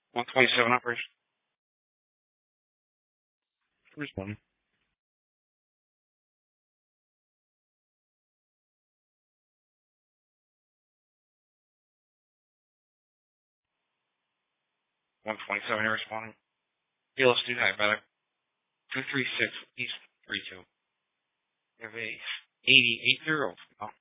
127 operation. First one. $127, you're responding. Hey, let's do that, brother. 236 East 32. You have a 8080. Oh.